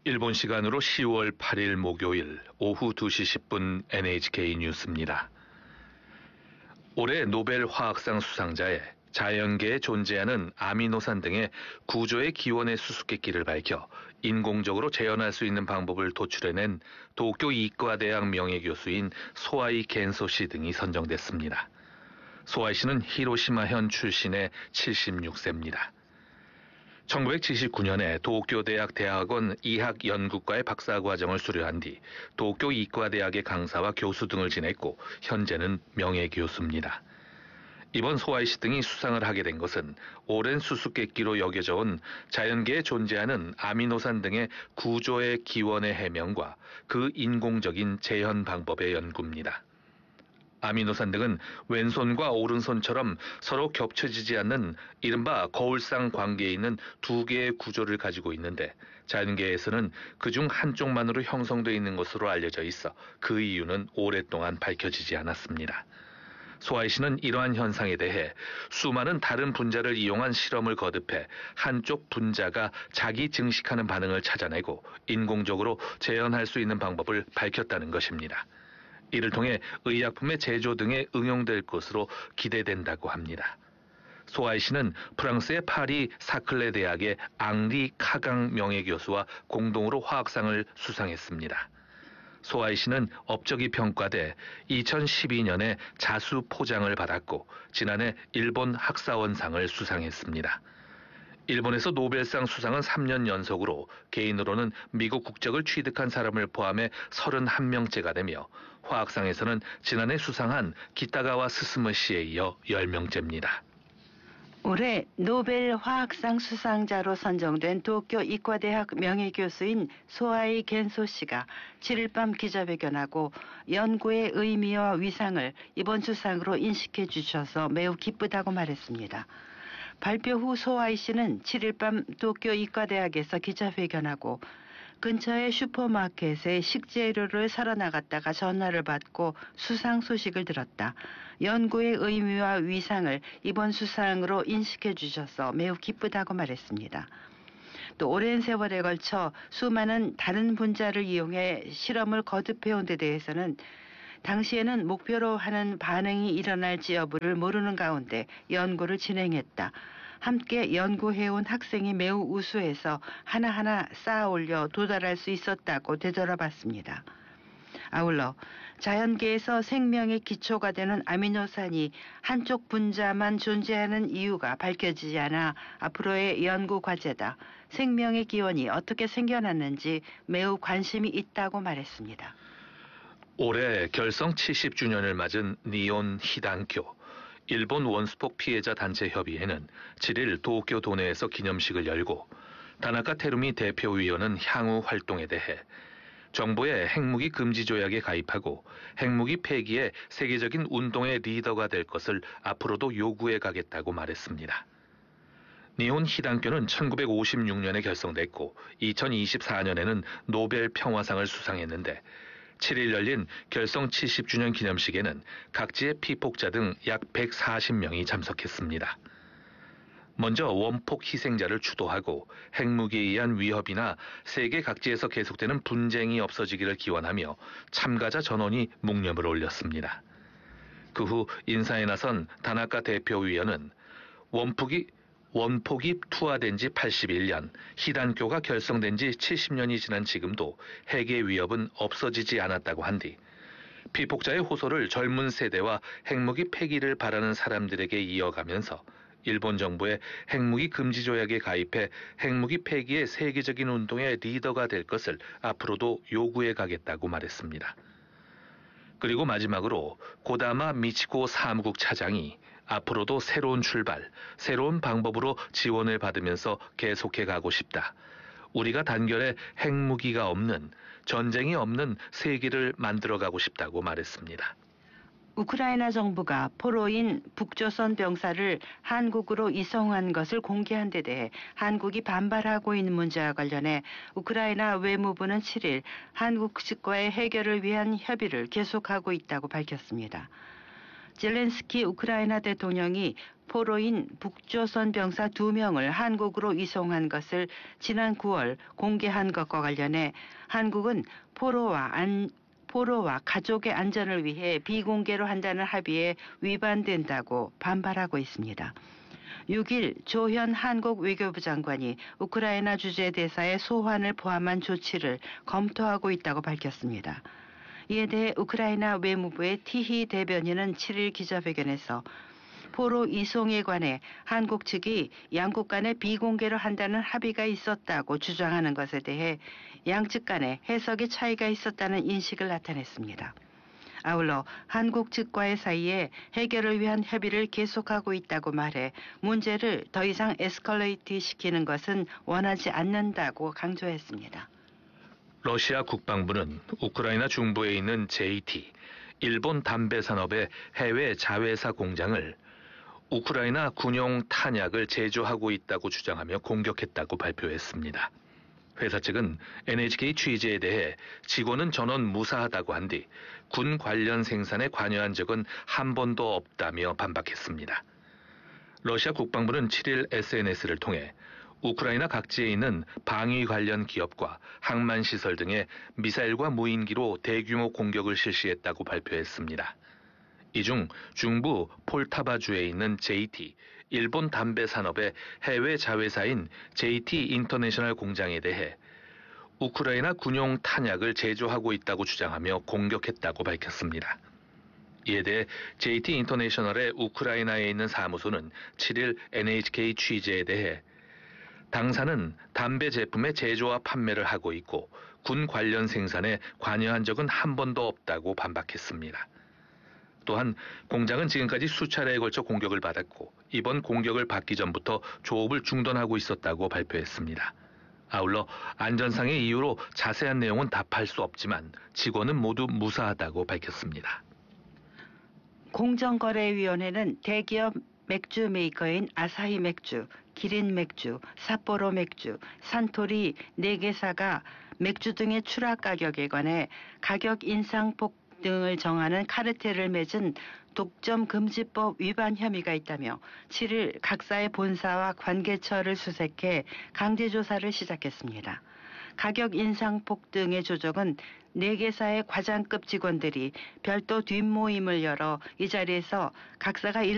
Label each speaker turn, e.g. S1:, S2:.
S1: 일본 시간으로 10월 8일 목요일 오후 2시 10분 NHK 뉴스입니다. 올해 노벨 화학상 수상자의 자연계에 존재하는 아미노산 등의 구조의 기원의 수수께끼를 밝혀 인공적으로 재현할 수 있는 방법을 도출해낸 도쿄 이과대학 명예교수인 소아이 겐소 씨 등이 선정됐습니다. 소아이 씨는 히로시마현 출신의 76세입니다. 1979년에 도쿄대학 대학원 이학연구과의 박사과정을 수료한 뒤 도쿄 이과대학의 강사와 교수 등을 지냈고 현재는 명예교수입니다. 이번 소아이 씨 등이 수상을 하게 된 것은 오랜 수수께끼로 여겨져 온 자연계에 존재하는 아미노산 등의 구조의 기원의 해명과 그 인공적인 재현 방법의 연구입니다. 아미노산 등은 왼손과 오른손처럼 서로 겹쳐지지 않는 이른바 거울상 관계에 있는 두 개의 구조를 가지고 있는데 자연계에서는 그중 한쪽만으로 형성되어 있는 것으로 알려져 있어 그 이유는 오랫동안 밝혀지지 않았습니다. 소아이 씨는 이러한 현상에 대해 수많은 다른 분자를 이용한 실험을 거듭해 한쪽 분자가 자기 증식하는 반응을 찾아내고 인공적으로 재현할 수 있는 방법을 밝혔다는 것입니다. 이를 통해 의약품의 제조 등에 응용될 것으로 기대된다고 합니다. 소아이 씨는 프랑스의 파리 사클레 대학의 앙리 카강 명예교수와 공동으로 화학상을 수상했습니다. 소아이 씨는 업적이 평가돼 2012년에 자수 포장을 받았고 지난해 일본 학사원상을 수상했습니다. 일본에서 노벨상 수상은 3년 연속으로 개인으로는 미국 국적을 취득한 사람을 포함해 31명째가 되며 화학상에서는 지난해 수상한 기타가와 스스무 씨에 이어 10명째입니다.
S2: 올해 노벨 화학상 수상자로 선정된 도쿄 이과대학 명예교수인 소아이 겐소 씨가 7일 밤 기자회견하고 연구의 의미와 위상을 이번 수상으로 인식해 주셔서 매우 기쁘다고 말했습니다. 발표 후 소아이 씨는 7일 밤 도쿄 이과대학에서 기자회견하고 근처의 슈퍼마켓에 식재료를 사러 나갔다가 전화를 받고 수상 소식을 들었다. 연구의 의미와 위상을 이번 수상으로 인식해 주셔서 매우 기쁘다고 말했습니다. 또 오랜 세월에 걸쳐 수많은 다른 분자를 이용해 실험을 거듭해온 데 대해서는 당시에는 목표로 하는 반응이 일어날지 여부를 모르는 가운데 연구를 진행했다. 함께 연구해온 학생이 매우 우수해서 하나하나 쌓아올려 도달할 수 있었다고 되돌아봤습니다. 아울러 자연계에서 생명의 기초가 되는 아미노산이 한쪽 분자만 존재하는 이유가 밝혀지지 않아 앞으로의 연구 과제다. 생명의 기원이 어떻게 생겨났는지 매우 관심이 있다고 말했습니다.
S1: 올해 결성 70주년을 맞은 니온 히단교 일본 원수폭 피해자 단체 협의회는 7일 도쿄 도내에서 기념식을 열고 다나카 테루미 대표위원은 향후 활동에 대해 정부의 핵무기 금지 조약에 가입하고 핵무기 폐기의 세계적인 운동의 리더가 될 것을 앞으로도 요구해 가겠다고 말했습니다. 니온 히단교는 1956년에 결성됐고 2024년에는 노벨 평화상을 수상했는데 7일 열린 결성 70주년 기념식에는 각지의 피폭자 등 약 140명이 참석했습니다. 먼저 원폭 희생자를 추도하고 핵무기에 의한 위협이나 세계 각지에서 계속되는 분쟁이 없어지기를 기원하며 참가자 전원이 묵념을 올렸습니다. 그 후 인사에 나선 다나카 대표위원은 원폭이 투하된 지 81년, 히단교가 결성된 지 70년이 지난 지금도 핵의 위협은 없어지지 않았다고 한 뒤 피폭자의 호소를 젊은 세대와 핵무기 폐기를 바라는 사람들에게 이어가면서 일본 정부의 핵무기 금지 조약에 가입해 핵무기 폐기의 세계적인 운동의 리더가 될 것을 앞으로도 요구해 가겠다고 말했습니다. 그리고 마지막으로 고다마 미치코 사무국 차장이 앞으로도 새로운 출발, 새로운 방법으로 지원을 받으면서 계속해 가고 싶다. 우리가 단결에 핵무기가 없는, 전쟁이 없는 세계를 만들어가고 싶다고 말했습니다.
S2: 우크라이나 정부가 포로인 북조선 병사를 한국으로 이송한 것을 공개한 데 대해 한국이 반발하고 있는 문제와 관련해 우크라이나 외무부는 7일 한국 측과의 해결을 위한 협의를 계속하고 있다고 밝혔습니다. 젤렌스키 우크라이나 대통령이 포로인 북조선 병사 2명을 한국으로 이송한 것을 지난 9월 공개한 것과 관련해 한국은 포로와 가족의 안전을 위해 비공개로 한다는 합의에 위반된다고 반발하고 있습니다. 6일 조현 한국 외교부 장관이 우크라이나 주재 대사의 소환을 포함한 조치를 검토하고 있다고 밝혔습니다. 이에 대해 우크라이나 외무부의 티히 대변인은 7일 기자회견에서 포로 이송에 관해 한국 측이 양국 간에 비공개로 한다는 합의가 있었다고 주장하는 것에 대해 양측 간에 해석의 차이가 있었다는 인식을 나타냈습니다. 아울러 한국 측과의 사이에 해결을 위한 협의를 계속하고 있다고 말해 문제를 더 이상 에스컬레이트 시키는 것은 원하지 않는다고 강조했습니다.
S1: 러시아 국방부는 우크라이나 중부에 있는 JT, 일본 담배 산업의 해외 자회사 공장을 우크라이나 군용 탄약을 제조하고 있다고 주장하며 공격했다고 발표했습니다. 회사 측은 NHK 취재에 대해 직원은 전원 무사하다고 한 뒤 군 관련 생산에 관여한 적은 한 번도 없다며 반박했습니다. 러시아 국방부는 7일 SNS를 통해 우크라이나 각지에 있는 방위 관련 기업과 항만시설 등에 미사일과 무인기로 대규모 공격을 실시했다고 발표했습니다. 이 중 중부 폴타바주에 있는 JT, 일본 담배 산업의 해외 자회사인 JT 인터내셔널 공장에 대해 우크라이나 군용 탄약을 제조하고 있다고 주장하며 공격했다고 밝혔습니다. 이에 대해 JT 인터내셔널의 우크라이나에 있는 사무소는 7일 NHK 취재에 대해 당사는 담배 제품의 제조와 판매를 하고 있고 군 관련 생산에 관여한 적은 한 번도 없다고 반박했습니다. 또한 공장은 지금까지 수차례에 걸쳐 공격을 받았고 이번 공격을 받기 전부터 조업을 중단하고 있었다고 발표했습니다. 아울러 안전상의 이유로 자세한 내용은 답할 수 없지만 직원은 모두 무사하다고 밝혔습니다.
S2: 공정거래위원회는 대기업 맥주 메이커인 아사히 맥주, 기린 맥주, 삿포로 맥주, 산토리 4개사가 맥주 등의 추락 가격에 관해 가격 인상폭 등을 정하는 카르텔을 맺은 독점금지법 위반 혐의가 있다며 7일 각사의 본사와 관계처를 수색해 강제조사를 시작했습니다. 가격 인상폭 등의 조정은 4개사의 과장급 직원들이 별도 뒷모임을 열어 이 자리에서 각사가